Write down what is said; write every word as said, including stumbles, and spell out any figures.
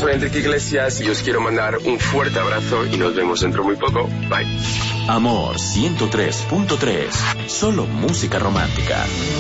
soy Enrique Iglesias y os quiero mandar un fuerte abrazo y nos vemos dentro muy poco. Bye. Amor ciento tres punto tres. Solo música romántica.